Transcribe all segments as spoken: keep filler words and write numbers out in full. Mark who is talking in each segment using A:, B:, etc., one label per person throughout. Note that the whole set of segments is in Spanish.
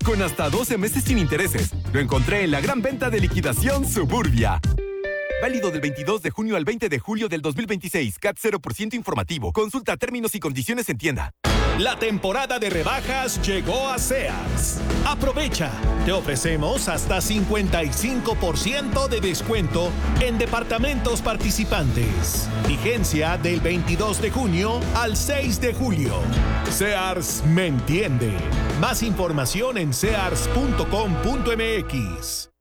A: con hasta doce meses sin intereses. Lo encontré en la gran venta de liquidación Suburbia. Válido del veintidós de junio al veinte de julio del dos mil veintiséis. C A T cero por ciento informativo. Consulta términos y condiciones en tienda.
B: La temporada de rebajas llegó a Sears. Aprovecha. Te ofrecemos hasta cincuenta y cinco por ciento de descuento en departamentos participantes. Vigencia del veintidós de junio al seis de julio. Sears me entiende. Más información en sears punto com punto m x.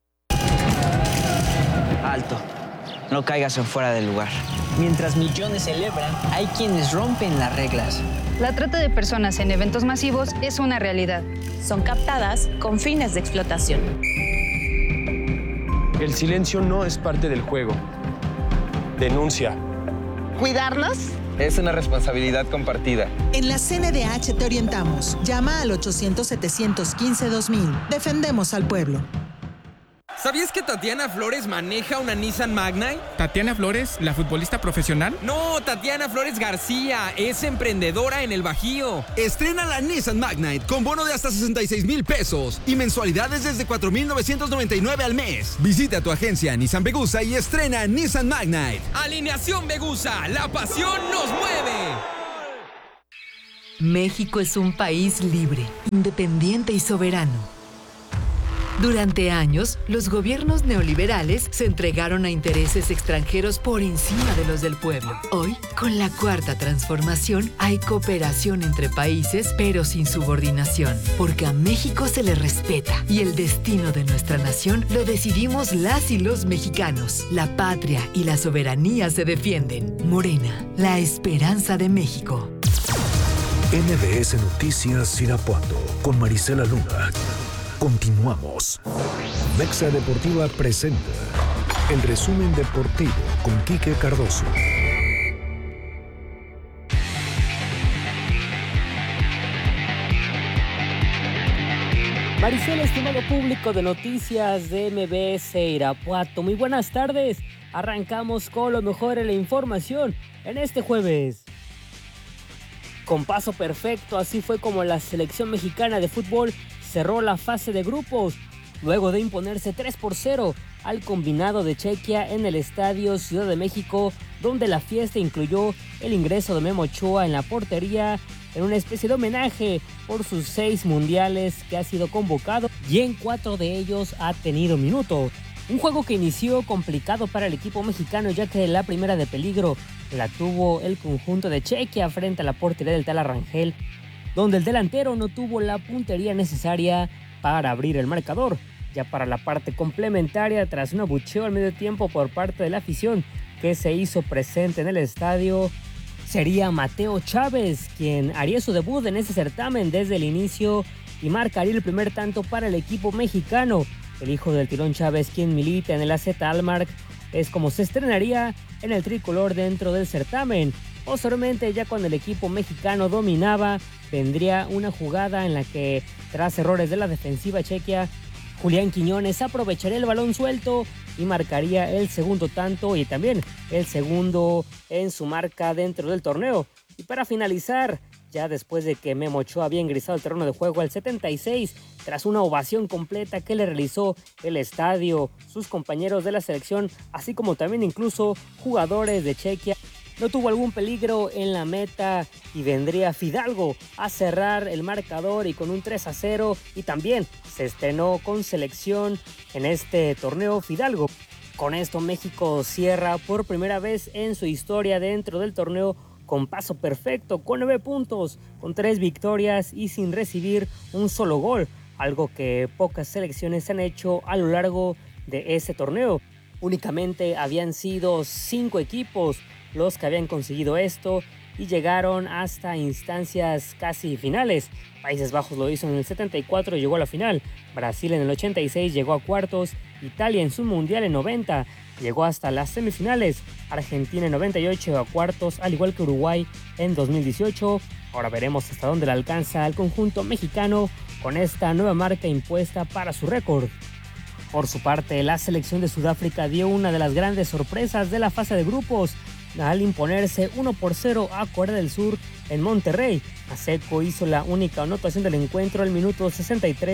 C: Alto. No caigas en fuera del lugar. Mientras millones celebran, hay quienes rompen las reglas.
D: La trata de personas en eventos masivos es una realidad.
E: Son captadas con fines de explotación.
F: El silencio no es parte del juego. Denuncia.
G: ¿Cuidarnos?
H: Es una responsabilidad compartida.
I: En la C N D H te orientamos. Llama al ochocientos, setecientos quince, dos mil. Defendemos al pueblo.
J: ¿Sabías que Tatiana Flores maneja una Nissan Magnite?
K: ¿Tatiana Flores, la futbolista profesional?
J: No, Tatiana Flores García, es emprendedora en el Bajío.
L: Estrena la Nissan Magnite con bono de hasta sesenta y seis mil pesos y mensualidades desde cuatro mil novecientos noventa y nueve al mes. Visita tu agencia Nissan Vegusa y estrena Nissan Magnite.
J: Alineación Vegusa, la pasión nos mueve.
M: México es un país libre, independiente y soberano. Durante años, los gobiernos neoliberales se entregaron a intereses extranjeros por encima de los del pueblo. Hoy, con la Cuarta Transformación, hay cooperación entre países, pero sin subordinación, porque a México se le respeta y el destino de nuestra nación lo decidimos las y los mexicanos. La patria y la soberanía se defienden. Morena, la esperanza de México.
N: N B S Noticias Irapuato, con Marisela Luna. Continuamos. Mexa Deportiva presenta el resumen deportivo con Quique Cardoso.
O: Marisela, estimado público de noticias de M B S Irapuato, muy buenas tardes. Arrancamos con lo mejor de la información en este jueves. Con paso perfecto, así fue como la selección mexicana de fútbol cerró la fase de grupos, luego de imponerse tres por cero al combinado de Chequia en el Estadio Ciudad de México, donde la fiesta incluyó el ingreso de Memo Ochoa en la portería, en una especie de homenaje por sus seis mundiales que ha sido convocado y en cuatro de ellos ha tenido minutos. Un juego que inició complicado para el equipo mexicano, ya que la primera de peligro la tuvo el conjunto de Chequia frente a la portería del Tala Rangel, donde el delantero no tuvo la puntería necesaria para abrir el marcador. Ya para la parte complementaria, tras un abucheo al medio tiempo por parte de la afición que se hizo presente en el estadio, sería Mateo Chávez quien haría su debut en ese certamen desde el inicio y marcaría el primer tanto para el equipo mexicano. El hijo del Tirón Chávez, quien milita en el A Z Almar, es como se estrenaría en el tricolor dentro del certamen. Posteriormente, ya cuando el equipo mexicano dominaba, vendría una jugada en la que, tras errores de la defensiva chequia, Julián Quiñones aprovecharía el balón suelto y marcaría el segundo tanto y también el segundo en su marca dentro del torneo. Y para finalizar, ya después de que Memo Ochoa había ingresado al terreno de juego al setenta y seis, tras una ovación completa que le realizó el estadio, sus compañeros de la selección, así como también incluso jugadores de Chequia, no tuvo algún peligro en la meta y vendría Fidalgo a cerrar el marcador y con un tres a cero, y también se estrenó con selección en este torneo Fidalgo. Con esto México cierra por primera vez en su historia dentro del torneo con paso perfecto, con nueve puntos, con tres victorias y sin recibir un solo gol, algo que pocas selecciones han hecho a lo largo de ese torneo. Únicamente habían sido cinco equipos los que habían conseguido esto y llegaron hasta instancias casi finales. Países Bajos lo hizo en el setenta y cuatro y llegó a la final. Brasil en el ochenta y seis llegó a cuartos. Italia en su mundial en noventa llegó hasta las semifinales. Argentina en noventa y ocho llegó a cuartos, al igual que Uruguay en dos mil dieciocho. Ahora veremos hasta dónde le alcanza al conjunto mexicano con esta nueva marca impuesta para su récord. Por su parte, la selección de Sudáfrica dio una de las grandes sorpresas de la fase de grupos al imponerse uno por cero a Corea del Sur en Monterrey. Aseco hizo la única anotación del encuentro al minuto sesenta y tres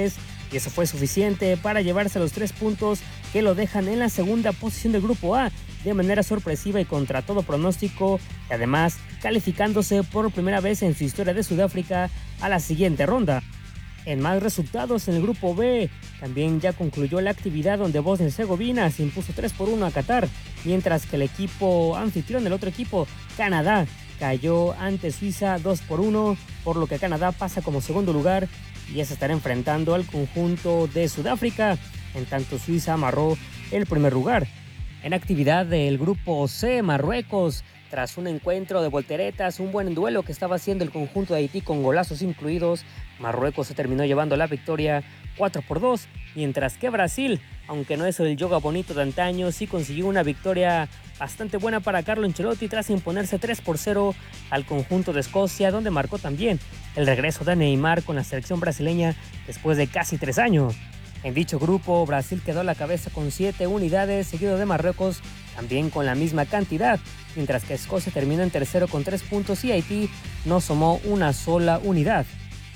O: y eso fue suficiente para llevarse los tres puntos que lo dejan en la segunda posición del Grupo A de manera sorpresiva y contra todo pronóstico, y además calificándose por primera vez en su historia de Sudáfrica a la siguiente ronda. En más resultados, en el Grupo B también ya concluyó la actividad, donde Bosnia y Herzegovina se impuso tres por uno a Qatar, mientras que el equipo anfitrión, el otro equipo, Canadá, cayó ante Suiza dos por uno, por lo que Canadá pasa como segundo lugar y ya se estará enfrentando al conjunto de Sudáfrica, en tanto Suiza amarró el primer lugar. En actividad del Grupo C, Marruecos, tras un encuentro de volteretas, un buen duelo que estaba haciendo el conjunto de Haití con golazos incluidos, Marruecos se terminó llevando la victoria cuatro por dos, mientras que Brasil, aunque no es el yoga bonito de antaño, sí consiguió una victoria bastante buena para Carlo Ancelotti tras imponerse tres por cero al conjunto de Escocia, donde marcó también el regreso de Neymar con la selección brasileña después de casi tres años. En dicho grupo, Brasil quedó a la cabeza con siete unidades, seguido de Marruecos también con la misma cantidad, mientras que Escocia terminó en tercero con tres puntos y Haití no sumó una sola unidad.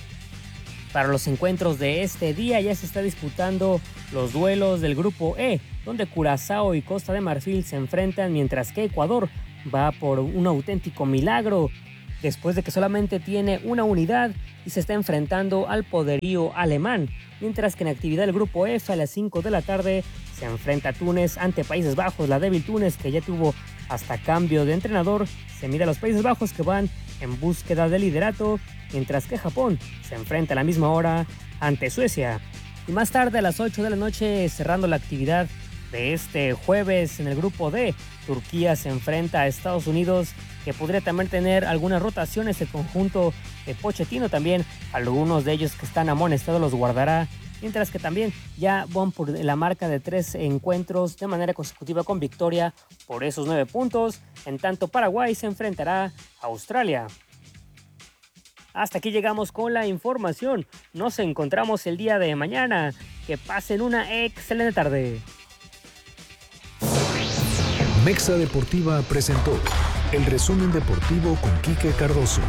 O: Para los encuentros de este día ya se está disputando los duelos del Grupo E, donde Curazao y Costa de Marfil se enfrentan, mientras que Ecuador va por un auténtico milagro, después de que solamente tiene una unidad y se está enfrentando al poderío alemán, mientras que en actividad del Grupo F a las cinco de la tarde se enfrenta Túnez ante Países Bajos. La débil Túnez, que ya tuvo hasta cambio de entrenador, se mide a los Países Bajos, que van en búsqueda de liderato, mientras que Japón se enfrenta a la misma hora ante Suecia. Y más tarde, a las ocho de la noche, cerrando la actividad de este jueves en el Grupo D, Turquía se enfrenta a Estados Unidos, que podría también tener algunas rotaciones. El conjunto de Pochettino también, algunos de ellos que están amonestados los guardará, mientras que también ya van por la marca de tres encuentros de manera consecutiva con victoria por esos nueve puntos. En tanto, Paraguay se enfrentará a Australia. Hasta aquí llegamos con la información. Nos encontramos el día de mañana. Que pasen una excelente tarde.
N: Mexa Deportiva presentó el resumen deportivo con Quique Cardoso.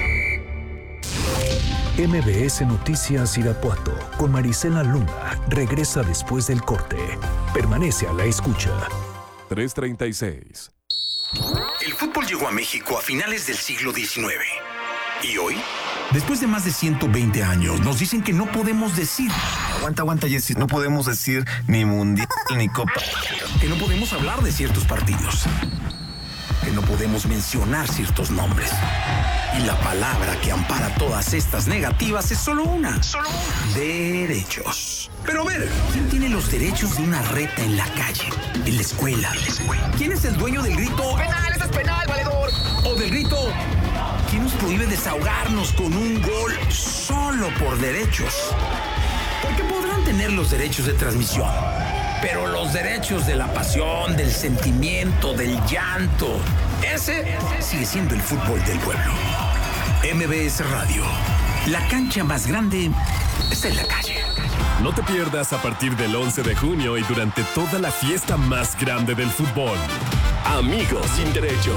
N: M B S Noticias Irapuato con Marisela Luna regresa después del corte. Permanece a la escucha.
G: tres treinta y seis.
P: El fútbol llegó a México a finales del siglo diecinueve. ¿Y hoy? Después de más de ciento veinte años, nos dicen que no podemos decir.
Q: Aguanta, aguanta, Jessy. No podemos decir ni mundial ni copa.
P: Que no podemos hablar de ciertos partidos. Que no podemos mencionar ciertos nombres. Y la palabra que ampara todas estas negativas es solo una. Solo una. Derechos. Pero a ver, ¿quién tiene los derechos de una reta en la calle? En la escuela. En la escuela. ¿Quién es el dueño del grito?
Q: ¡Penal! ¡Eso es penal, valedor!
P: O del grito... ¿Quién nos prohíbe desahogarnos con un gol solo por derechos? Porque podrán tener los derechos de transmisión, pero los derechos de la pasión, del sentimiento, del llanto, ese sigue siendo el fútbol del pueblo. M B S Radio, la cancha más grande está en la calle.
G: No te pierdas a partir del once de junio y durante toda la fiesta más grande del fútbol. Amigos sin derechos.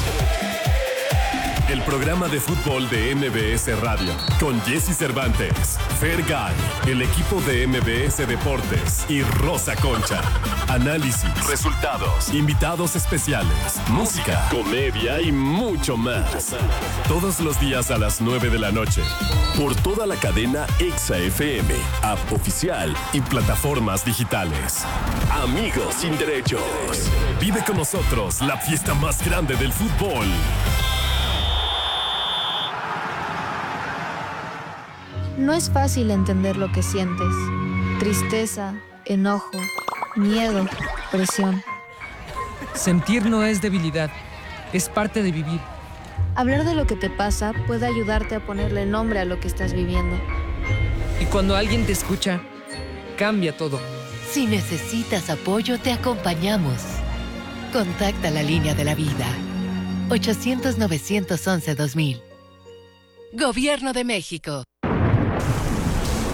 G: El programa de fútbol de M B S Radio, con Jesse Cervantes, Fergay, el equipo de M B S Deportes y Rosa Concha. Análisis, resultados, invitados especiales, música, comedia y mucho más. Todos los días a las nueve de la noche. Por toda la cadena Exa F M, app oficial y plataformas digitales. Amigos sin derechos. Vive con nosotros la fiesta más grande del fútbol.
R: No es fácil entender lo que sientes. Tristeza, enojo, miedo, presión.
K: Sentir no es debilidad, es parte de vivir.
R: Hablar de lo que te pasa puede ayudarte a ponerle nombre a lo que estás viviendo.
K: Y cuando alguien te escucha, cambia todo.
M: Si necesitas apoyo, te acompañamos. Contacta la línea de la vida. ochocientos, novecientos once, dos mil. Gobierno de México.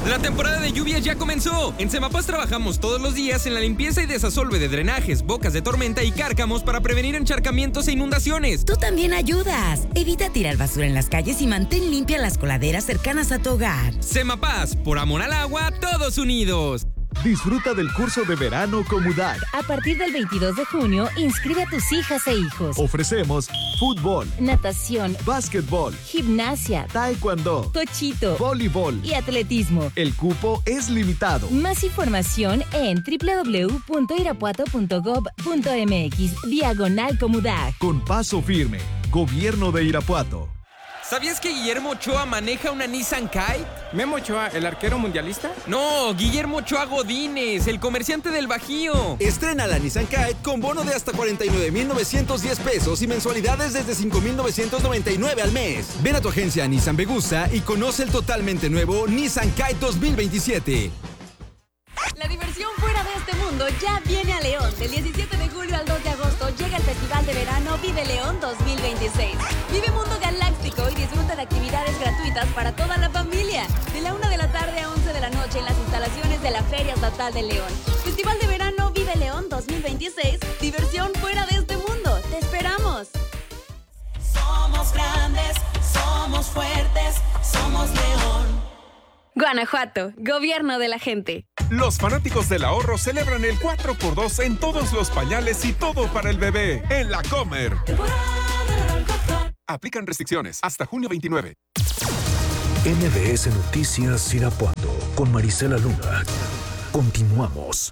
J: La temporada de lluvias ya comenzó. En Semapaz trabajamos todos los días en la limpieza y desasolve de drenajes, bocas de tormenta y cárcamos para prevenir encharcamientos e inundaciones.
S: Tú también ayudas. Evita tirar basura en las calles y mantén limpias las coladeras cercanas a tu hogar.
J: Semapaz, por amor al agua, todos unidos.
T: Disfruta del curso de verano Comudac.
E: A partir del veintidós de junio, inscribe a tus hijas e hijos.
T: Ofrecemos fútbol,
E: natación,
T: básquetbol,
E: gimnasia,
T: taekwondo,
E: tochito,
T: voleibol
E: y atletismo.
T: El cupo es limitado.
E: Más información en doble u doble u doble u punto irapuato punto gob punto mx, diagonal Comudac.
T: Con paso firme, Gobierno de Irapuato.
J: ¿Sabías que Guillermo Ochoa maneja una Nissan Kite?
F: ¿Memo Ochoa, el arquero mundialista?
J: No, Guillermo Ochoa Godínez, el comerciante del Bajío.
L: Estrena la Nissan Kite con bono de hasta cuarenta y nueve mil novecientos diez pesos y mensualidades desde cinco mil novecientos noventa y nueve al mes. Ven a tu agencia Nissan Vegusa y conoce el totalmente nuevo Nissan Kite dos mil veintisiete.
U: La diversión fuera de este mundo ya viene a León. Del diecisiete de julio al dos de agosto llega el Festival de Verano Vive León dos mil veintiséis. Vive Mundo Galáctico y disfruta de actividades gratuitas para toda la familia. De la una de la tarde a once de la noche en las instalaciones de la Feria Estatal de León. Festival de Verano Vive León dos mil veintiséis. Diversión fuera de este mundo. ¡Te esperamos!
V: Somos grandes, somos fuertes, somos León.
U: Guanajuato, gobierno de la gente.
W: Los fanáticos del ahorro celebran el cuatro por dos en todos los pañales y todo para el bebé en La Comer. Aplican restricciones hasta junio veintinueve.
N: M B S Noticias Irapuato con Marisela Luna. Continuamos.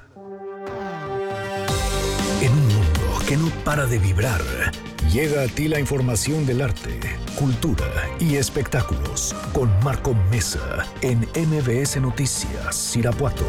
N: En un mundo que no para de vibrar, llega a ti la información del arte, cultura y espectáculos con Marco Mesa en M B S Noticias Irapuato.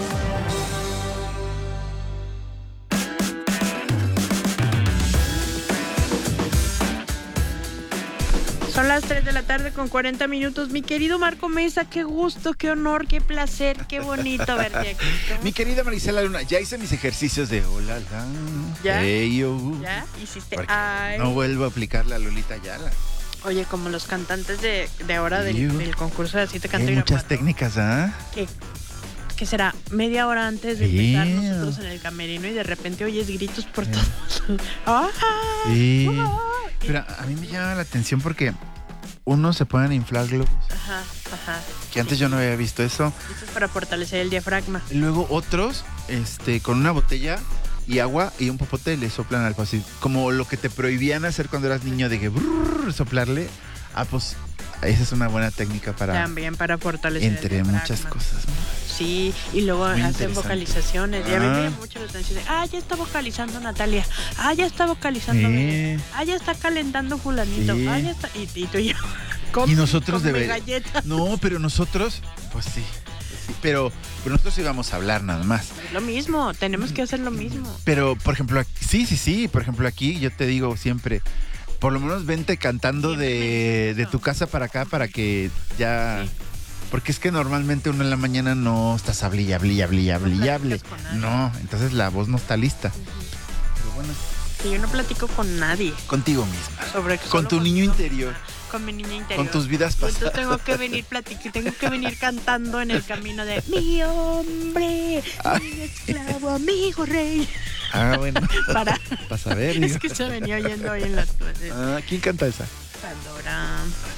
X: Son las tres de la tarde con cuarenta minutos. Mi querido Marco Mesa, qué gusto, qué honor, qué placer, qué bonito verte aquí.
Y: Mi querida Marisela Luna, ya hice mis ejercicios de hola, la,
X: ¿Ya?
Y: hey, oh,
X: ¿Ya? ¿Hiciste?
Y: Ay. No vuelvo a aplicar la Lolita Ayala.
X: Oye, como los cantantes de, de ahora del, del concurso de Así te canto.
Y: Hay muchas técnicas, ¿ah?
X: ¿Qué? ¿Qué será? Media hora antes de empezar yeah. nosotros en el camerino y de repente oyes gritos por yeah. todos. ¡Ah!
Y: Sí. ¡Ah! Pero a mí me llama la atención porque unos se pueden inflar globos.
X: Ajá, ajá.
Y: Que antes yo no había visto eso.
X: Eso es para fortalecer el diafragma.
Y: Y luego otros, este, con una botella y agua y un popote le soplan algo así. Como lo que te prohibían hacer cuando eras niño de que brrr, soplarle. Ah, pues esa es una buena técnica para...
X: También para fortalecer
Y: entre
X: el
Y: muchas cosas, ¿no?
X: Sí, y luego muy hacen vocalizaciones. Ya ah. me viene mucho la atención de, ah, ya está vocalizando Natalia. Ah, ya está vocalizando
Y: sí.
X: Ah, ya está calentando fulanito. Sí. Ah, ya está... Y, y tú y yo...
Y: Con, y nosotros deberíamos... No, pero nosotros... Pues sí. Sí, pero, pero nosotros íbamos a hablar nada más.
X: Es lo mismo, tenemos que hacer lo mismo.
Y: Pero, por ejemplo, aquí, sí, sí, sí. Por ejemplo, aquí yo te digo siempre... Por lo menos vente cantando de, de tu casa para acá para que ya... Sí. Porque es que normalmente uno en la mañana no estás hablilla, hablilla, hablilla, hablilla, hablilla. No, entonces la voz no está lista. Uh-huh. Pero bueno.
X: Que yo no platico con nadie.
Y: Contigo misma.
X: Sobre
Y: con tu niño interior.
X: Con mi niño interior.
Y: Con tus vidas pasadas.
X: Entonces tengo que venir platicar, tengo que venir cantando en el camino de mi hombre, Ay. mi esclavo, amigo rey.
Y: Ah, bueno.
X: Para,
Y: Para saber.
X: Es que se venía oyendo hoy en las clases.
Y: Ah, ¿quién canta esa?
X: Pandora.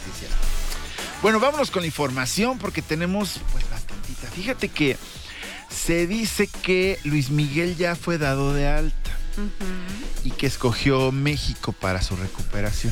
Y: Bueno, vámonos con la información porque tenemos pues bastantita. Fíjate que se dice que Luis Miguel ya fue dado de alta uh-huh. y que escogió México para su recuperación.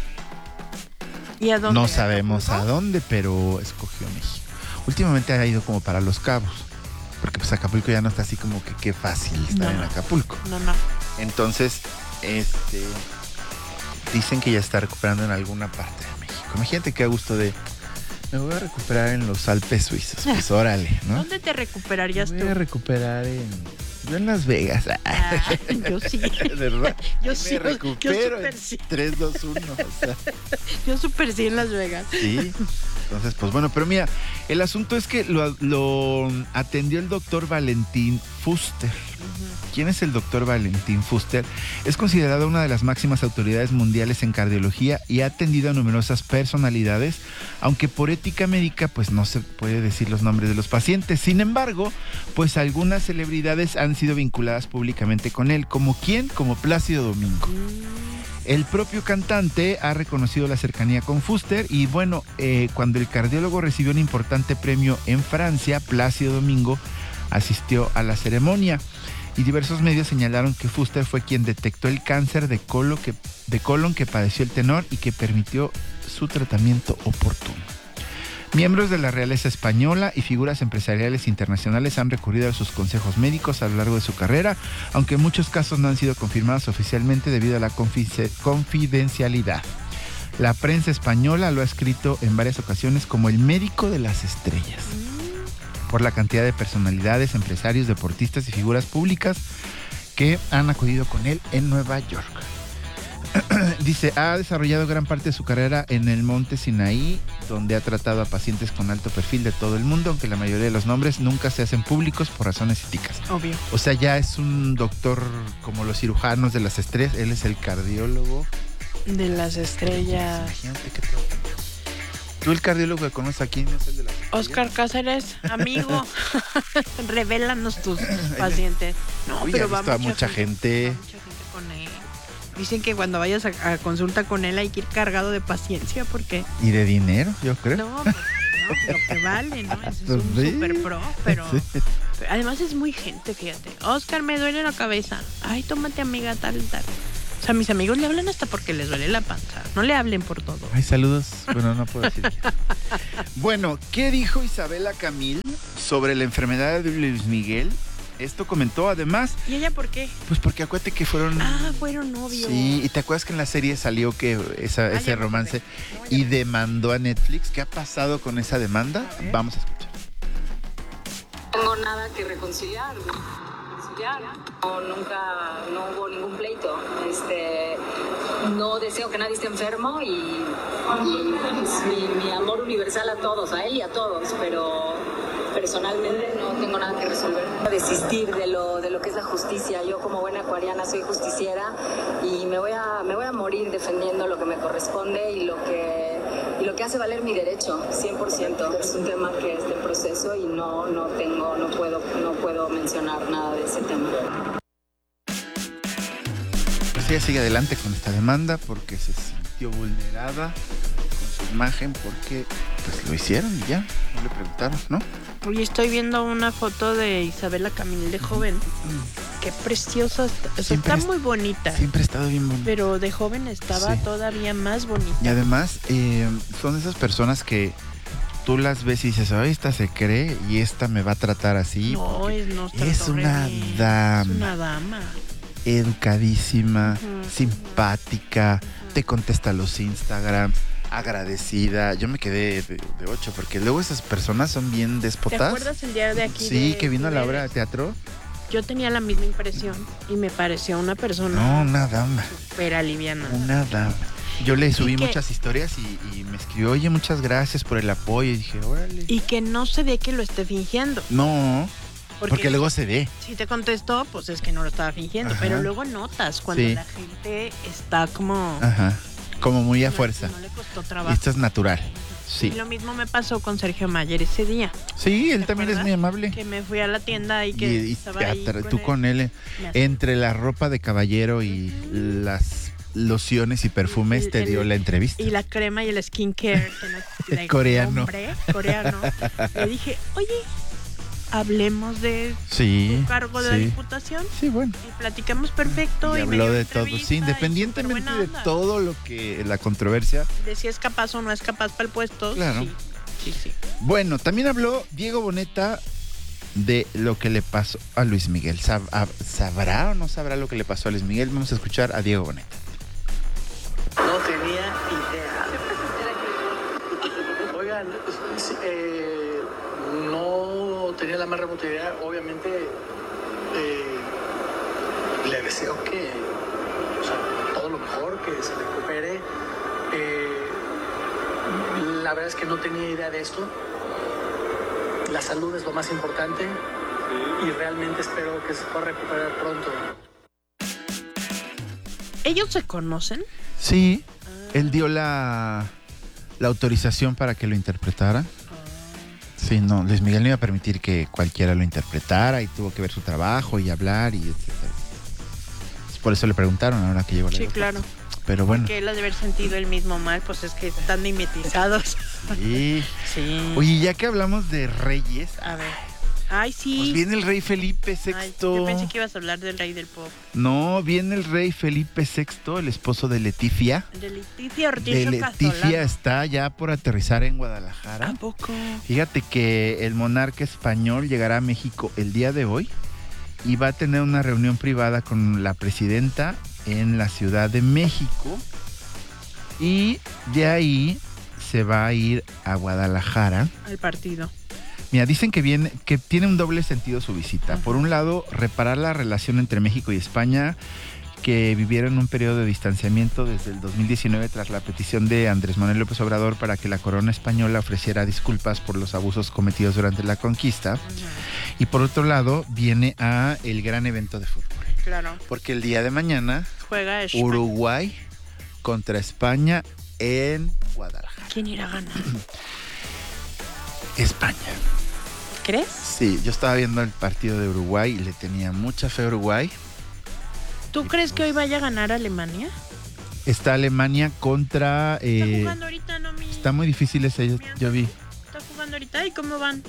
X: ¿Y a dónde?
Y: No sabemos a dónde, pero escogió México. Últimamente ha ido como para Los Cabos. Porque pues Acapulco ya no está así como que qué fácil estar
X: no,
Y: en Acapulco.
X: No, no.
Y: Entonces, este dicen que ya está recuperando en alguna parte de México. Imagínate qué a gusto de me voy a recuperar en los Alpes suizos. Pues órale, ¿no?
X: ¿Dónde te recuperarías
Y: me
X: tú?
Y: Voy a recuperar en yo en Las Vegas.
X: Ah, yo sí.
Y: ¿Verdad?
X: Yo
Y: me
X: sí.
Y: recupero
X: yo
Y: en sí. tres, dos, uno. O sea.
X: Yo súper sí en Las Vegas.
Y: Sí. Entonces, pues bueno, pero mira, El asunto es que lo, lo atendió el doctor Valentín Fuster. Uh-huh. ¿Quién es el doctor Valentín Fuster? Es considerado una de las máximas autoridades mundiales en cardiología y ha atendido a numerosas personalidades, aunque por ética médica pues no se puede decir los nombres de los pacientes. Sin embargo, pues algunas celebridades han sido vinculadas públicamente con él. ¿Como quién? Como Plácido Domingo. El propio cantante ha reconocido la cercanía con Fuster y bueno, eh, cuando el cardiólogo recibió un importante premio en Francia, Plácido Domingo asistió a la ceremonia y diversos medios señalaron que Fuster fue quien detectó el cáncer de colon que, de colon que padeció el tenor y que permitió su tratamiento oportuno. Miembros de la realeza española y figuras empresariales internacionales han recurrido a sus consejos médicos a lo largo de su carrera, aunque en muchos casos no han sido confirmados oficialmente debido a la confidencialidad. La prensa española lo ha escrito en varias ocasiones como el médico de las estrellas, por la cantidad de personalidades, empresarios, deportistas y figuras públicas que han acudido con él en Nueva York. Dice, ha desarrollado gran parte de su carrera en el Monte Sinaí, donde ha tratado a pacientes con alto perfil de todo el mundo, aunque la mayoría de los nombres nunca se hacen públicos por razones éticas.
X: Obvio.
Y: O sea, ya es un doctor como los cirujanos de las estrellas, él es el cardiólogo
X: de las estrellas.
Y: Imagínate que todo. ¿Tú el cardiólogo que conoces aquí no es el de las estrellas?
X: Oscar Cáceres, amigo, revélanos tus pacientes. No,
Y: Uy,
X: pero
Y: ha
X: va
Y: visto a
X: mucha,
Y: mucha gente.
X: gente. Va mucha gente con él. Dicen que cuando vayas a, a consulta con él hay que ir cargado de paciencia porque...
Y: Y de dinero, yo creo.
X: No, pues, no, lo que vale, ¿no? Ese es un
Y: Sí.
X: super pro, pero...
Y: Sí.
X: pero además es muy gente, fíjate. Oscar, me duele la cabeza. Ay, tómate, amiga, tal, tal. O sea, mis amigos le hablan hasta porque les duele la panza. No le hablen por todo.
Y: Ay, saludos. Bueno, no puedo decir. Bueno, ¿qué dijo Isabela Camil sobre la enfermedad de Luis Miguel? Esto comentó además.
X: ¿Y ella por qué?
Y: Pues porque acuérdate que fueron...
X: Ah, fueron novios.
Y: Sí, y te acuerdas que en la serie salió que esa,
X: Ah,
Y: ese romance no, y demandó a Netflix. ¿Qué ha pasado con esa demanda? Vamos a escuchar.
A: No tengo nada que reconciliar. reconciliar. No, nunca, no hubo ningún pleito. Este, no deseo que nadie esté enfermo y, y pues, mi, mi amor universal a todos, a él y a todos, pero personalmente no tengo nada que resolver. Desistir de lo, de lo que es la justicia. Yo como buena acuariana soy justiciera y me voy a, me voy a morir defendiendo lo que me corresponde y lo que, y lo que hace valer mi derecho, cien por ciento. Es un tema que está en proceso y no, no tengo, no puedo, no puedo mencionar nada de ese tema.
Y: Pues ella sigue adelante con esta demanda porque se sintió vulnerada con su imagen porque pues lo hicieron y ya, no le preguntaron, ¿no?
X: Oye, estoy viendo una foto de Isabela Camil de joven. Qué preciosa. Está, o sea, está muy bonita.
Y: Siempre ha estado bien bonita.
X: Pero de joven estaba
Y: Sí.
X: todavía más bonita.
Y: Y además, eh, son esas personas que tú las ves y dices, ay, esta se cree y esta me va a tratar así.
X: No, es, nos
Y: es
X: trató
Y: una
X: re bien.
Y: dama.
X: Es una dama.
Y: Educadísima,
X: Ujú.
Y: simpática, te contesta los Instagrams, agradecida. Yo me quedé de, de ocho porque luego esas personas son bien
X: ¿Te
Y: déspotas.
X: acuerdas el día de aquí?
Y: Sí,
X: de-
Y: que vino a la
X: de-
Y: obra de teatro.
X: Yo tenía la misma impresión y me pareció una persona
Y: No, una dama,
X: súper aliviana.
Y: una dama. Yo le subí
X: que-
Y: muchas historias y, y me escribió, oye, muchas gracias por el apoyo. Y dije, órale.
X: Y que no se ve que lo esté fingiendo.
Y: No,
X: Porque-
Y: porque, luego se ve.
X: Si te contestó, pues es que no lo estaba fingiendo.
Y: Ajá.
X: Pero luego notas cuando
Y: Sí.
X: la gente está como...
Y: Ajá, como muy a fuerza.
X: No le costó
Y: Y
X: trabajo.
Y: esto es natural. Sí.
X: Y lo mismo me pasó con Sergio Mayer ese día.
Y: Sí, él
X: ¿Te
Y: también es
X: acuerdas?
Y: muy amable.
X: Que me fui a la tienda y
Y: Y,
X: que
Y: y
X: estaba ahí
Y: atra-
X: con
Y: tú
X: él.
Y: con él, eh,
X: Me acerqué.
Y: entre la ropa de caballero y las lociones y perfumes,
X: El-
Y: te dio
X: el-
Y: la entrevista.
X: Y la crema y el skincare. Que no, de
Y: Coreano.
X: hombre, coreano. Le dije, oye, hablemos de
Y: Sí,
X: tu cargo de la
Y: sí.
X: diputación.
Y: Sí, bueno.
X: Y platicamos perfecto.
Y: Y
X: Y, me
Y: habló
X: dio
Y: de todo,
X: entrevista
Y: sí,
X: y
Y: independientemente
X: superbuena
Y: de
X: onda.
Y: todo lo que, la controversia.
X: De si es capaz o no es capaz para el puesto.
Y: Claro.
X: Sí, sí, sí.
Y: Bueno, también habló Diego Boneta de lo que le pasó a Luis Miguel. Sab- a- ¿Sabrá o no sabrá lo que le pasó a Luis Miguel? Vamos a escuchar a Diego Boneta.
B: No tenía idea. Oigan, sí, eh, no tenía la más remota idea. Obviamente, eh, le deseo que, o sea, todo lo mejor, que se recupere. Eh, la verdad es que no tenía idea de esto. la salud es lo más importante y realmente espero que se pueda recuperar pronto.
X: ¿Ellos se conocen?
Y: Sí, él dio la, la autorización para que lo interpretara. Sí, no, Luis Miguel no iba a permitir que cualquiera lo interpretara y tuvo que ver su trabajo y hablar y etcétera. Por eso le preguntaron ahora que llegó al
X: Sí,
Y: aeropuerto.
X: claro.
Y: Pero bueno.
X: Porque él ha de haber sentido el mismo mal, pues es que están mimetizados.
Y: Sí.
X: Sí.
Y: Oye, ya que hablamos de reyes,
X: A ver. Ay, sí.
Y: pues viene el rey Felipe sexto.
X: Ay, yo pensé que ibas a hablar del rey del pop.
Y: No, viene el rey Felipe sexto, el esposo de Leticia.
X: De Leticia Ortiz
Y: De Leticia está ya por aterrizar en Guadalajara.
X: ¿A poco?
Y: Fíjate que el monarca español llegará a México el día de hoy y va a tener una reunión privada con la presidenta en la Ciudad de México. Y de ahí se va a ir a Guadalajara.
X: Al partido.
Y: Mira, dicen que viene, que tiene un doble sentido su visita. Por un lado, reparar la relación entre México y España, que vivieron un periodo de distanciamiento desde el dos mil diecinueve tras la petición de Andrés Manuel López Obrador para que la corona española ofreciera disculpas por los abusos cometidos durante la conquista. Uh-huh. Y por otro lado, viene a el gran evento de fútbol.
X: Claro.
Y: Porque el día de mañana
X: juega España.
Y: Uruguay contra España en Guadalajara.
X: ¿Quién irá a ganar?
Y: España.
X: ¿Crees?
Y: Sí, yo estaba viendo el partido de Uruguay y le tenía mucha fe a Uruguay.
X: ¿Tú
Y: y
X: crees
Y: pues,
X: que hoy vaya a ganar Alemania?
Y: Está Alemania contra... Eh,
X: está jugando ahorita, ¿no? Mi...
Y: Está muy difícil ese, yo, yo vi.
X: Está jugando ahorita. ¿Y cómo van?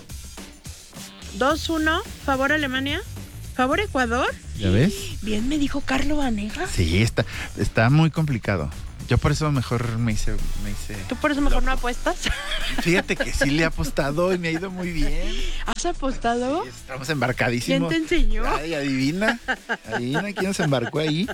X: dos uno, favor Alemania. ¿Favor Ecuador?
Y: ¿Ya ves?
X: Bien me dijo Carlo Vanega.
Y: Sí, está, está muy complicado. Yo por eso mejor me hice... Me hice
X: ¿Tú por eso mejor loco. No apuestas?
Y: Fíjate que sí le he apostado y me ha ido muy bien.
X: ¿Has apostado?
Y: Sí, estamos embarcadísimos.
X: ¿Quién te enseñó?
Y: Ay, adivina. Adivina quién se embarcó ahí.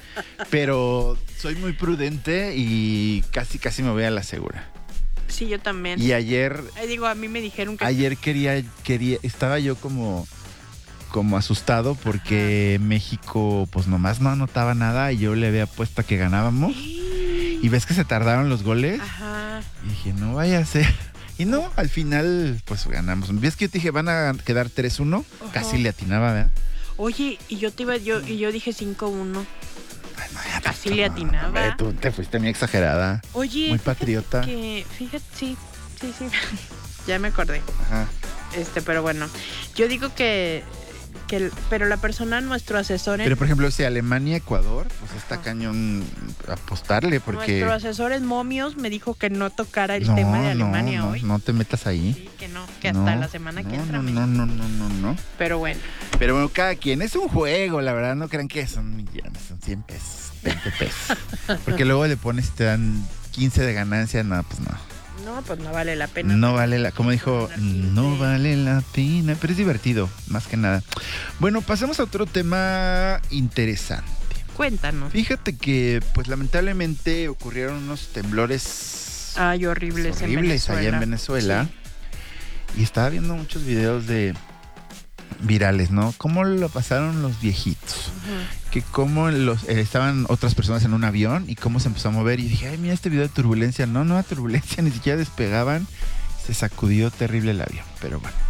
Y: Pero soy muy prudente y casi, casi me voy a la segura.
X: Sí, yo también.
Y: Y ayer...
X: Ay, digo, a mí me dijeron que...
Y: Ayer quería... quería estaba yo como... como asustado porque Ajá. México pues nomás no anotaba nada y yo le había puesto a que ganábamos. Y ves que se tardaron los goles.
X: Ajá.
Y: Y dije, no vaya a ser. Y no, al final, pues ganamos. ¿Ves que yo te dije, van a quedar tres uno? Uh-huh. Casi le atinaba, ¿verdad?
X: Oye, y yo te iba, yo, y yo dije cinco uno.
Y: Ay, no, ya
X: Casi
Y: no,
X: le atinaba.
Y: Hombre, tú te fuiste muy exagerada.
X: Oye.
Y: Muy patriota.
X: Que, fíjate, sí, sí, sí. Ya me acordé.
Y: Ajá.
X: Este, pero bueno. Yo digo que. Que, pero la persona, nuestro asesor... En...
Y: Pero, por ejemplo, si Alemania-Ecuador, pues está Ajá. cañón apostarle porque...
X: Nuestro asesor en momios me dijo que no tocara el
Y: no,
X: tema de Alemania
Y: no, no,
X: hoy.
Y: No te metas ahí.
X: Sí, que no, que hasta no, la semana
Y: no,
X: que entra.
Y: No, no, no, no, no, no.
X: Pero bueno.
Y: Pero bueno, cada quien. Es un juego, la verdad. No crean que son millones, son cien pesos, veinte pesos. Porque luego le pones y te dan quince de ganancia. No, pues no.
X: No, pues no vale la pena.
Y: No vale la, como dijo, no vale la pena, pero es divertido, más que nada. Bueno, pasemos a otro tema interesante.
X: Cuéntanos.
Y: Fíjate que, pues lamentablemente ocurrieron unos temblores
X: Ay, horribles,
Y: horribles
X: en Venezuela.
Y: allá en Venezuela. Sí. Y estaba viendo muchos videos de virales, ¿no? Cómo lo pasaron los viejitos. Uh-huh. Que cómo los, eh, estaban otras personas en un avión y cómo se empezó a mover. Y dije, ay, mira este video de turbulencia. No, no era turbulencia, ni siquiera despegaban. Se sacudió terrible el avión. Pero bueno.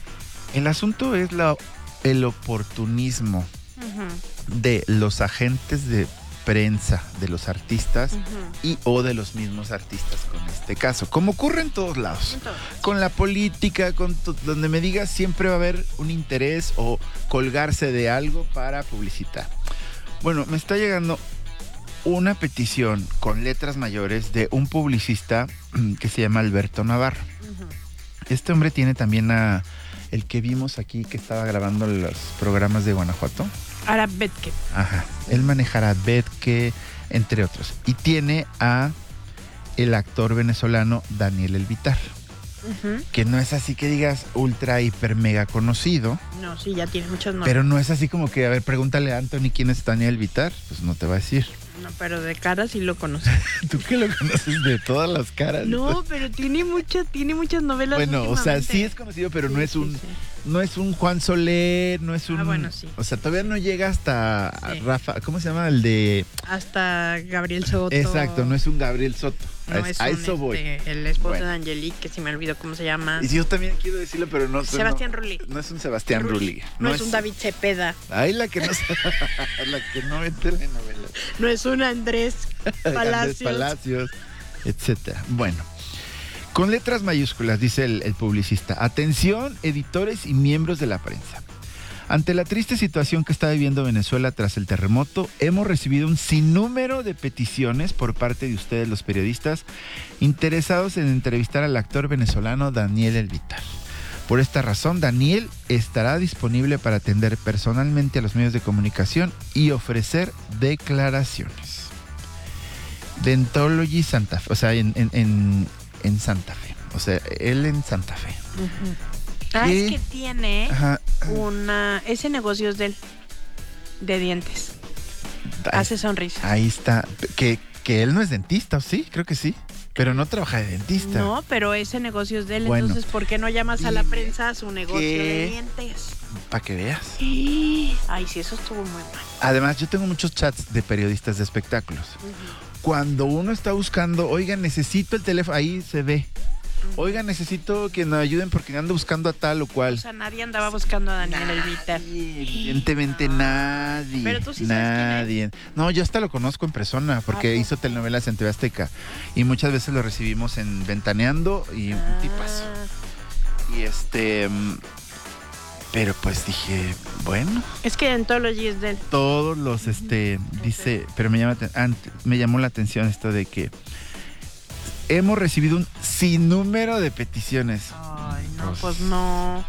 Y: El asunto es la, el oportunismo uh-huh. de los agentes de prensa, de los artistas uh-huh. y o de los mismos artistas con este caso. Como ocurre en todos lados. Entonces, con la política, con to- donde me digas, siempre va a haber un interés o colgarse de algo para publicitar. Bueno, me está llegando una petición con letras mayores de un publicista que se llama Alberto Navarro. Uh-huh. Este hombre tiene también a el que vimos aquí que estaba grabando los programas de Guanajuato.
X: Arad Betke.
Y: Ajá. Él maneja Arad Betke, entre otros. Y tiene a el actor venezolano Daniel Elvitar. Uh-huh. Que no es así que digas ultra, hiper, mega conocido.
X: No, sí, ya tiene muchos nombres.
Y: Pero no es así como que, a ver, pregúntale a Anthony quién es Daniel Elvitar. Pues no te va a decir.
X: No, pero de cara sí lo conoces.
Y: ¿Tú qué lo conoces de todas las caras?
X: No, pero tiene muchas, tiene muchas novelas.
Y: Bueno, o sea, sí es conocido, pero sí, no es un... Sí, sí. no es un Juan Soler, no es un...
X: Ah, bueno, sí.
Y: O sea, todavía no llega hasta
X: Sí.
Y: Rafa, ¿cómo se llama? El de...
X: Hasta Gabriel Soto.
Y: Exacto, no es un Gabriel Soto.
X: No
Y: a,
X: es
Y: a
X: un,
Y: eso voy.
X: este, el esposo
Y: Bueno.
X: de Angelique, que si me olvidó cómo se llama.
Y: Y si yo también quiero decirlo, pero no...
X: Sebastián
Y: no,
X: Rulli.
Y: No es un Sebastián Rulli.
X: No, no es un David Cepeda.
Y: Ay, la que no la que no vete la novela.
X: No es un Andrés Palacios.
Y: Andrés Palacios, etcétera. Bueno, con letras mayúsculas, dice el, el publicista. Atención, editores y miembros de la prensa. Ante la triste situación que está viviendo Venezuela tras el terremoto, hemos recibido un sinnúmero de peticiones por parte de ustedes, los periodistas, interesados en entrevistar al actor venezolano Daniel El Vital. Por esta razón, Daniel estará disponible para atender personalmente a los medios de comunicación y ofrecer declaraciones. Dentology Santa Fe, o sea, en, en, en, en Santa Fe. O sea, él en Santa Fe.
X: Uh-huh. Ah,
Y: ¿Qué?
X: es que tiene
Y: Ajá.
X: una... Ese negocio es del... De dientes.
Y: Ahí,
X: Hace sonrisa.
Y: ahí está. Que, que él no es dentista, ¿o sí? Creo que sí. Pero no trabaja de dentista.
X: No, pero ese negocio es de él.
Y: Bueno.
X: Entonces, ¿por qué no llamas a la prensa a su negocio
Y: ¿Qué?
X: de dientes?
Y: Para que veas.
X: Sí. Ay, sí, eso estuvo muy mal.
Y: Además, yo tengo muchos chats de periodistas de espectáculos.
X: Uh-huh.
Y: Cuando uno está buscando, oigan, necesito el teléfono, ahí se ve. Oigan, necesito que nos ayuden porque ando buscando a tal o cual.
X: O sea, nadie andaba buscando a Daniel El Vital.
Y: Evidentemente nadie.
X: Pero tú sí sabes
Y: nadie. No, yo hasta lo conozco en persona porque hizo telenovelas en T V Azteca y muchas veces lo recibimos en Ventaneando y un
X: Ah.
Y: tipazo. Y este, mm, pero pues dije, bueno,
X: Es que Dentology es de él.
Y: todos los, este, dice, pero me llama, ante- me llamó la atención esto de que hemos recibido un sinnúmero de peticiones.
X: Ay, no, pues no.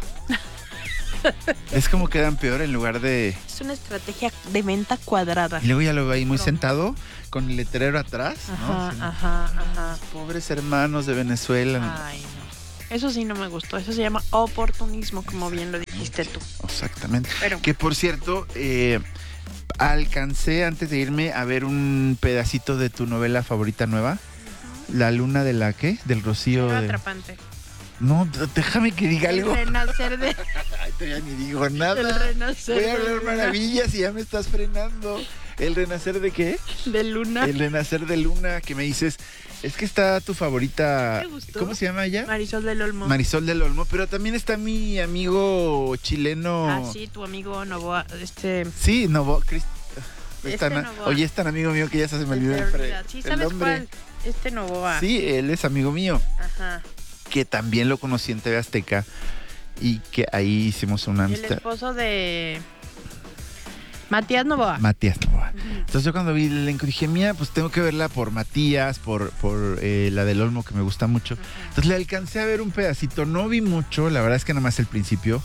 Y: Es como quedan peor en lugar de...
X: Es una estrategia de venta cuadrada.
Y: Y luego ya lo veo ahí muy sentado, con el letrero atrás, ¿no?
X: Ajá,
Y: Así,
X: ajá, ajá.
Y: pobres hermanos de Venezuela.
X: Ay, no. Eso sí no me gustó. Eso se llama oportunismo, como bien lo dijiste tú.
Y: Exactamente.
X: Pero-
Y: Que por cierto, eh, alcancé antes de irme a ver un pedacito de tu novela favorita nueva. La luna de la ¿qué? Del Rocío.
X: Pero
Y: de...
X: atrapante.
Y: No, déjame que diga algo.
X: El renacer de...
Y: Ay, todavía ni digo nada.
X: El renacer
Y: Voy a
X: de
Y: hablar
X: luna.
Y: maravillas y ya me estás frenando. ¿El renacer de qué?
X: De luna.
Y: El renacer de luna, que me dices, es que está tu favorita.
X: ¿Te gustó?
Y: ¿Cómo se llama ella?
X: Marisol del Olmo.
Y: Marisol del Olmo, pero también está mi amigo chileno.
X: Ah, sí, tu amigo Novoa, este...
Y: Sí, Novo, Crist-
X: Este
Y: es tan-
X: Novoa.
Y: Oye, es tan amigo mío que ya se me olvidó
X: Te
Y: el, fre-
X: olvida. Sí,
Y: el
X: ¿sabes
Y: nombre.
X: cuál? Este Novoa.
Y: Sí, él es amigo mío,
X: Ajá.
Y: que también lo conocí en T V Azteca y que ahí hicimos una
X: El
Y: amistad.
X: esposo de... Matías Novoa.
Y: Matías Novoa. Entonces yo cuando vi el elenco dije, mira, pues tengo que verla por Matías, por, por eh, la del Olmo, que me gusta mucho. Entonces le alcancé a ver un pedacito, no vi mucho, la verdad es que nada más el principio.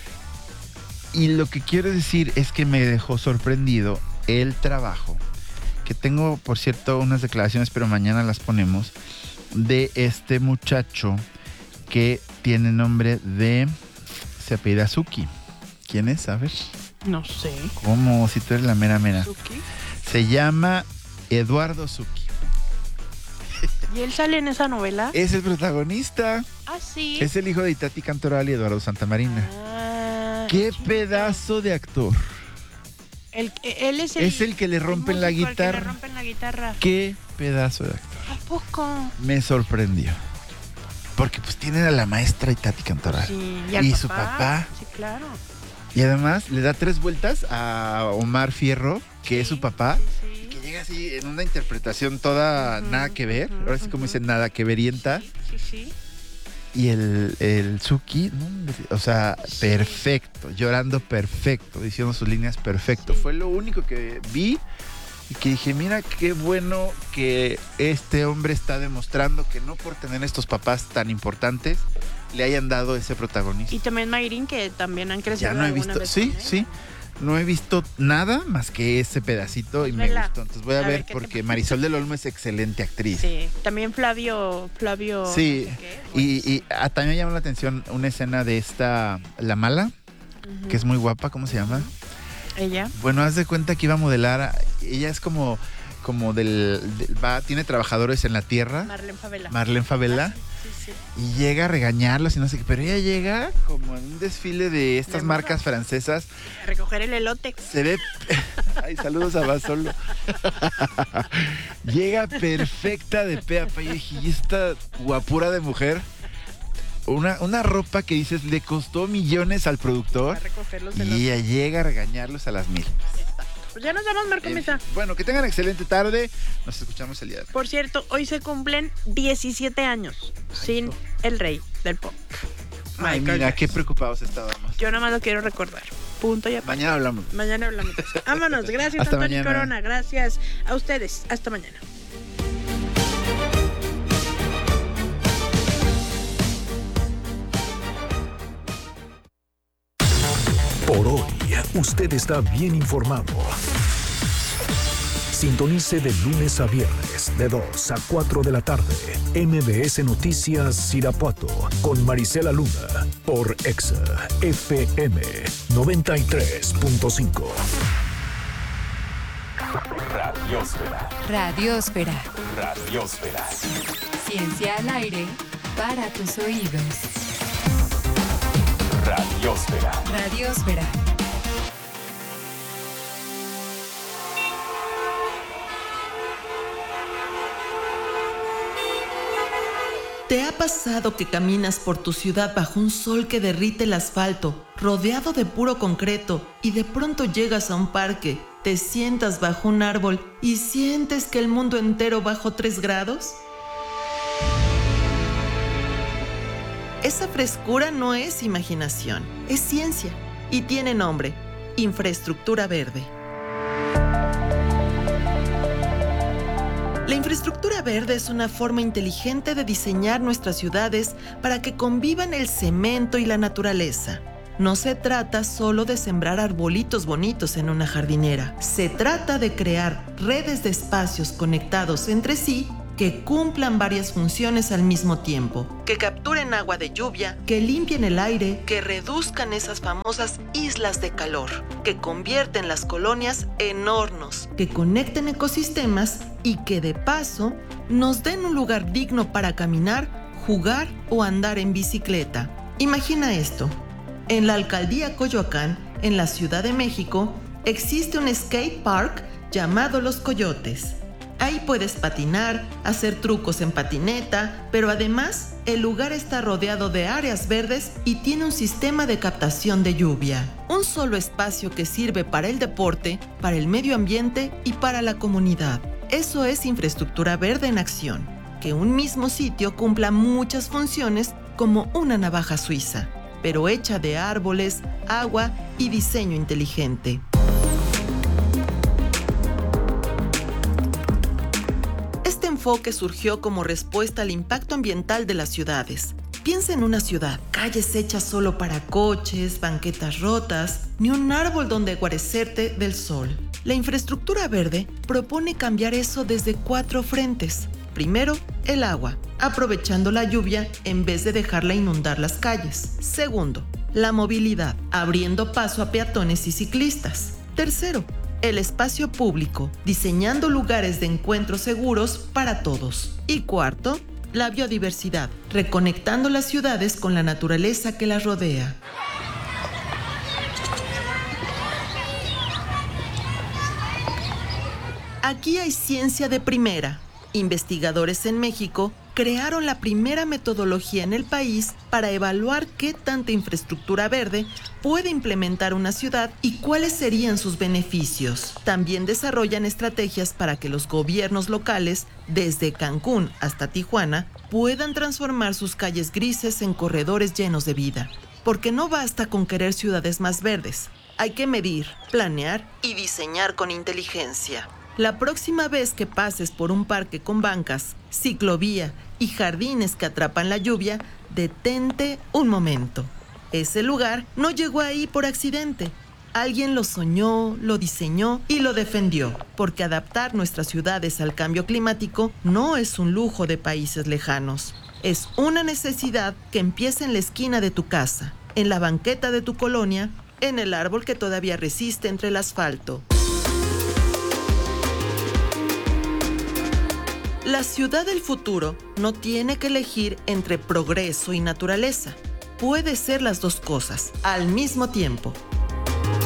Y: Y lo que quiero decir es que me dejó sorprendido el trabajo, que tengo, por cierto, unas declaraciones, pero mañana las ponemos, de este muchacho que tiene nombre de... se apellida Suki. ¿Quién es? A ver.
X: No sé.
Y: ¿Cómo? Si tú eres la mera mera.
X: ¿Suki?
Y: Se llama Eduardo Suki.
X: ¿Y él sale en esa novela?
Y: Es el protagonista.
X: Ah, sí.
Y: Es el hijo de Itati Cantoral y Eduardo Santamarina.
X: Ah,
Y: ¡Qué pedazo de actor!
X: el, él es el...
Y: Es el que le rompen la
X: músico, el que le
Y: guitarra.
X: rompen la guitarra.
Y: ¡Qué pedazo de actor!
X: ¿A poco?
Y: Me sorprendió. Porque pues tienen a la maestra Itati Cantoral.
X: Sí, y, al
Y: y
X: papá.
Y: su papá.
X: Sí, claro.
Y: Y además le da tres vueltas a Omar Fierro, que es su papá.
X: Sí, sí.
Y: Que llega así en una interpretación toda nada que ver. Ahora sí como dicen, nada que verienta.
X: Sí, sí.
Y: Y el, el Suki, no, hombre, o sea, perfecto, llorando perfecto, diciendo sus líneas perfecto. Fue lo único que vi y que dije, mira qué bueno que este hombre está demostrando que no por tener estos papás tan importantes le hayan dado ese protagonismo.
X: Y también Mayrin, que también han crecido.
Y: Ya no he
X: alguna
Y: visto,
X: vez
Y: sí,
X: con él.
Y: sí, no he visto nada más que ese pedacito y me
X: Vela.
Y: gustó. Entonces voy a,
X: A
Y: ver,
X: ver qué te
Y: porque
X: parece.
Y: Marisol del Olmo es excelente actriz.
X: Sí. También Flavio... Flavio...
Y: Sí,
X: no sé qué.
Y: y, y ah, también me llamó la atención una escena de esta, La Mala,
X: Ujú.
Y: que es muy guapa, ¿cómo se llama?
X: Ella.
Y: Bueno, haz de cuenta que iba a modelar, a- ella es como, como del, del- va, tiene trabajadores en la tierra,
X: Marlene Favela.
Y: Marlene Favela,
X: sí.
Y: Y llega a regañarlos y no sé qué, pero ella llega como en un desfile de estas
X: De
Y: marcas
X: moda.
Y: francesas.
X: A recoger el elote.
Y: Se ve... Ay, saludos a Basolo. Llega perfecta de pe a pa. Y dije, ¿y esta guapura de mujer? Una, una ropa que dices, le costó millones al productor.
X: A recoger los
Y: Y
X: elotes.
Y: ella llega a regañarlos a las mil.
X: Pues ya nos vamos, Marco
Y: En
X: Mesa.
Y: fin, bueno, que tengan excelente tarde. Nos escuchamos el día de hoy.
X: Por cierto, hoy se cumplen diecisiete años sin el rey del pop.
Y: Ay,
X: Michael
Y: mira,
X: Jackson.
Y: qué preocupados estábamos.
X: Yo nada más lo quiero recordar. Punto y aparte.
Y: Mañana hablamos.
X: Mañana hablamos de eso. Vámonos. Gracias,
Y: Hasta
X: Antonio
Y: mañana.
X: Corona. Gracias a ustedes. Hasta mañana.
N: Por hoy, usted está bien informado. Sintonice de lunes a viernes, de dos a cuatro de la tarde, M B S Noticias Irapuato, con Marisela Luna, por Exa F M noventa y tres punto cinco.
C: Radiosfera.
E: Radiosfera.
C: Radiosfera.
E: Ciencia al aire para tus oídos.
C: Radiosfera.
E: Radiosfera.
D: ¿Te ha pasado que caminas por tu ciudad bajo un sol que derrite el asfalto, rodeado de puro concreto, y de pronto llegas a un parque, te sientas bajo un árbol y sientes que el mundo entero bajó tres grados? Esa frescura no es imaginación, es ciencia y tiene nombre: infraestructura verde. La infraestructura verde es una forma inteligente de diseñar nuestras ciudades para que convivan el cemento y la naturaleza. No se trata solo de sembrar arbolitos bonitos en una jardinera. Se trata de crear redes de espacios conectados entre sí que cumplan varias funciones al mismo tiempo, que capturen agua de lluvia, que limpien el aire, que reduzcan esas famosas islas de calor, que convierten las colonias en hornos, que conecten ecosistemas y que de paso nos den un lugar digno para caminar, jugar o andar en bicicleta. Imagina esto: en la alcaldía Coyoacán, en la Ciudad de México, existe un skate park llamado Los Coyotes. Ahí puedes patinar, hacer trucos en patineta, pero además el lugar está rodeado de áreas verdes y tiene un sistema de captación de lluvia. Un solo espacio que sirve para el deporte, para el medio ambiente y para la comunidad. Eso es infraestructura verde en acción. Que un mismo sitio cumpla muchas funciones como una navaja suiza, pero hecha de árboles, agua y diseño inteligente. Este enfoque surgió como respuesta al impacto ambiental de las ciudades. Piensa en una ciudad, calles hechas solo para coches, banquetas rotas, ni un árbol donde guarecerte del sol. La infraestructura verde propone cambiar eso desde cuatro frentes. Primero, el agua, aprovechando la lluvia en vez de dejarla inundar las calles. Segundo, la movilidad, abriendo paso a peatones y ciclistas. Tercero, el espacio público, diseñando lugares de encuentro seguros para todos. Y cuarto, la biodiversidad, reconectando las ciudades con la naturaleza que las rodea. Aquí hay ciencia de primera. Investigadores en México crearon la primera metodología en el país para evaluar qué tanta infraestructura verde puede implementar una ciudad y cuáles serían sus beneficios. También desarrollan estrategias para que los gobiernos locales, desde Cancún hasta Tijuana, puedan transformar sus calles grises en corredores llenos de vida. Porque no basta con querer ciudades más verdes. Hay que medir, planear y diseñar con inteligencia. La próxima vez que pases por un parque con bancas, ciclovía y jardines que atrapan la lluvia, detente un momento. Ese lugar no llegó ahí por accidente. Alguien lo soñó, lo diseñó y lo defendió, porque adaptar nuestras ciudades al cambio climático no es un lujo de países lejanos. Es una necesidad que empieza en la esquina de tu casa, en la banqueta de tu colonia, en el árbol que todavía resiste entre el asfalto. La ciudad del futuro no tiene que elegir entre progreso y naturaleza. Puede ser las dos cosas al mismo tiempo.